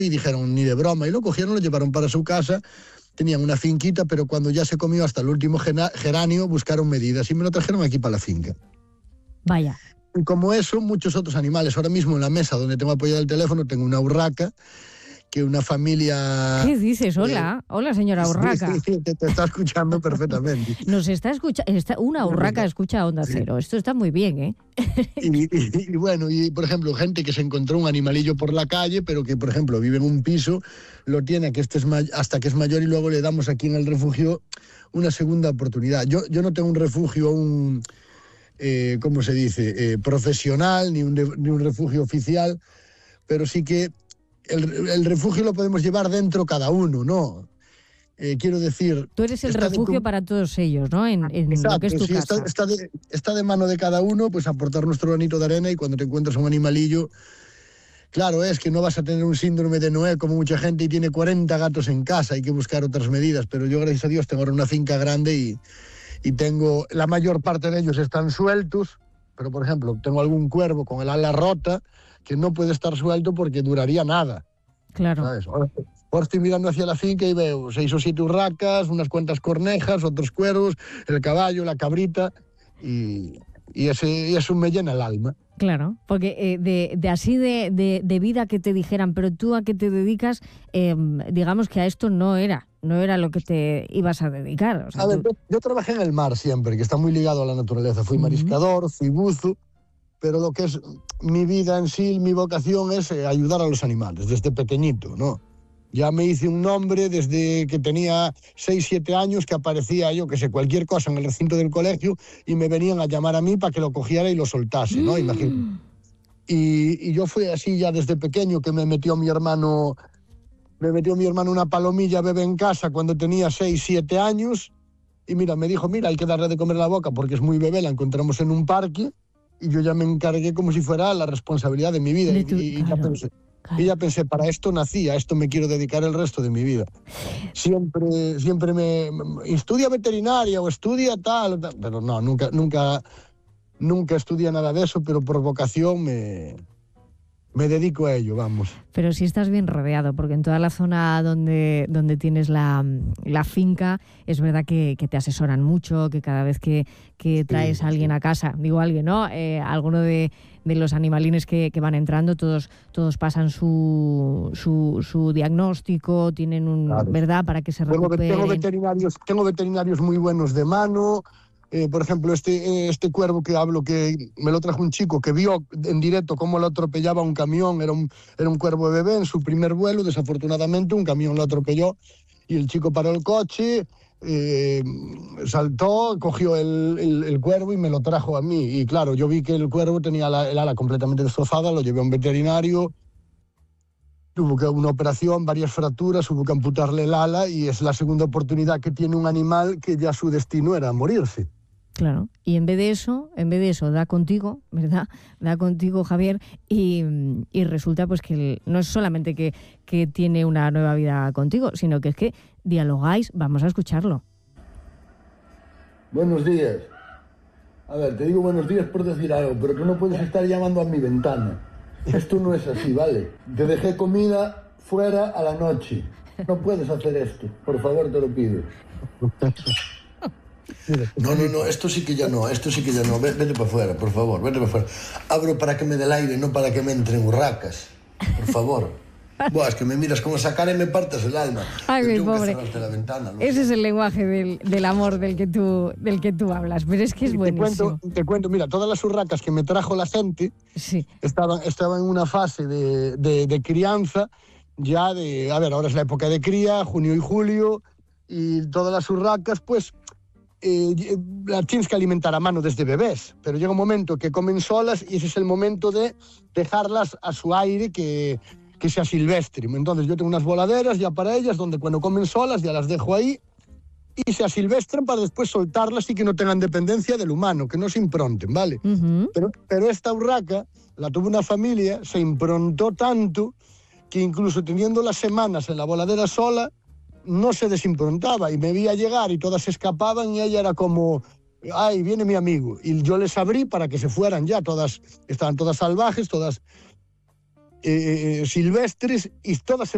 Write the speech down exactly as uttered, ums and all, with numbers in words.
y dijeron, ni de broma, y lo cogieron, lo llevaron para su casa. Tenían una finquita, pero cuando ya se comió hasta el último geranio, buscaron medidas y me lo trajeron aquí para la finca. Vaya. Y como eso, muchos otros animales. Ahora mismo en la mesa donde tengo apoyado el teléfono tengo una urraca, que una familia... ¿Qué dices? Hola, eh, hola señora urraca. Sí, sí, te, te está escuchando perfectamente. Nos está escuchando, una urraca escucha Onda Cero, esto está muy bien, ¿eh? Y, y, y bueno, y por ejemplo, gente que se encontró un animalillo por la calle, pero que por ejemplo vive en un piso, lo tiene que este es hasta que es mayor y luego le damos aquí en el refugio una segunda oportunidad. Yo, yo no tengo un refugio, un... Eh, ¿cómo se dice? Eh, profesional, ni un, ni un refugio oficial, pero sí que el, el refugio lo podemos llevar dentro cada uno, ¿no? Eh, quiero decir... Tú eres el refugio de, para todos ellos, ¿no? En, en exacto, lo que es tu sí, casa. Está, está, de, está de mano de cada uno, pues aportar nuestro granito de arena y cuando te encuentras un animalillo... Claro, es que no vas a tener un síndrome de Noé como mucha gente y tiene cuarenta gatos en casa, hay que buscar otras medidas, pero yo, gracias a Dios, tengo ahora una finca grande y... y tengo, la mayor parte de ellos están sueltos, pero por ejemplo, tengo algún cuervo con el ala rota que no puede estar suelto porque duraría nada. Claro. ¿Sabes? Ahora, ahora estoy mirando hacia la finca y veo seis o siete urracas, unas cuantas cornejas, otros cuervos, el caballo, la cabrita, y, y, ese, y eso me llena el alma. Claro, porque eh, de, de así de, de, de vida que te dijeran, pero tú a qué te dedicas, eh, digamos que a esto no era, no era lo que te ibas a dedicar. O sea, a ver, tú... yo, yo trabajé en el mar siempre, que está muy ligado a la naturaleza. Fui mariscador, fui buzo, pero lo que es mi vida en sí, mi vocación es eh, ayudar a los animales, desde pequeñito, ¿no? Ya me hice un nombre desde que tenía seis, siete años, que aparecía yo, que sé, cualquier cosa en el recinto del colegio y me venían a llamar a mí para que lo cogiera y lo soltase, ¿no? Mm. Imagínate. Y, y yo fui así ya desde pequeño, que me metió mi hermano, me metió mi hermano una palomilla bebé en casa cuando tenía seis, siete años y mira, me dijo, mira, hay que darle de comer la boca porque es muy bebé, la encontramos en un parque y yo ya me encargué como si fuera la responsabilidad de mi vida de tu, y, y claro. ya pensé, Claro. Y ya pensé, para esto nací, a esto me quiero dedicar el resto de mi vida. Siempre, siempre me, me estudia veterinaria o estudia tal, tal, pero no, nunca, nunca, nunca estudia nada de eso, pero por vocación me, me dedico a ello, vamos. Pero sí estás bien rodeado, porque en toda la zona donde, donde tienes la, la finca, es verdad que, que te asesoran mucho, que cada vez que, que traes sí, a alguien sí. a casa, digo alguien, ¿no? Eh, alguno de, de los animalines que, que van entrando, todos, todos pasan su, su, su diagnóstico, tienen un, claro. ¿verdad?, para que se recuperen. Tengo, tengo, veterinarios, tengo veterinarios muy buenos de mano. Eh, por ejemplo, este, este cuervo que hablo, que me lo trajo un chico que vio en directo cómo lo atropellaba un camión, era un, era un cuervo bebé en su primer vuelo, desafortunadamente un camión lo atropelló y el chico paró el coche, eh, saltó, cogió el, el, el cuervo y me lo trajo a mí. Y claro, yo vi que el cuervo tenía la, el ala completamente destrozada, lo llevé a un veterinario, tuvo que una operación, varias fracturas, hubo que amputarle el ala y es la segunda oportunidad que tiene un animal que ya su destino era morirse. Claro, y en vez de eso, en vez de eso, da contigo, ¿verdad? Da contigo, Javier, y, y resulta pues que no es solamente que, que tiene una nueva vida contigo, sino que es que dialogáis, vamos a escucharlo. Buenos días. A ver, te digo buenos días por decir algo, pero que no puedes estar llamando a mi ventana. Esto no es así, ¿vale? Te dejé comida fuera a la noche. No puedes hacer esto, por favor, te lo pido. No, no, no, esto sí que ya no, esto sí que ya no. Vete para afuera, por favor, vete para afuera. Abro para que me dé el aire, no para que me entren urracas. Por favor. Buah, es que me miras como esa cara y me partes el alma. Ay, mi pobre. La ventana, Ese sé. es el lenguaje del, del amor del que, tú, del que tú hablas, pero es que es te buenísimo. Cuento, te cuento, mira, todas las urracas que me trajo la gente sí. estaban, estaban en una fase de, de, de crianza, ya de, a ver, ahora es la época de cría, junio y julio, y todas las urracas, pues, Eh, las tienes que alimentar a mano desde bebés, pero llega un momento que comen solas y ese es el momento de dejarlas a su aire que, que sea silvestre. Entonces yo tengo unas voladeras ya para ellas donde cuando comen solas ya las dejo ahí y se asilvestran para después soltarlas y que no tengan dependencia del humano, que no se impronten, ¿vale? Uh-huh. Pero, pero esta urraca la tuvo una familia, se improntó tanto que incluso teniendo las semanas en la voladera sola no se desimprontaba y me veía llegar y todas se escapaban y ella era como, ay, viene mi amigo. Y yo les abrí para que se fueran ya, todas, estaban todas salvajes, todas eh, silvestres y todas se